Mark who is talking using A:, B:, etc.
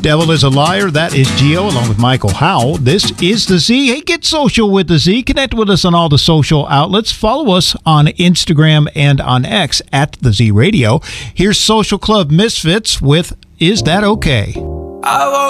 A: Devil is a Liar. That is Gio along with Michael Howell. This is The Z. Hey, get social with The Z. Connect with us on all the social outlets. Follow us on Instagram and on X at The Z Radio. Here's Social Club Misfits with Is That Okay?
B: I woke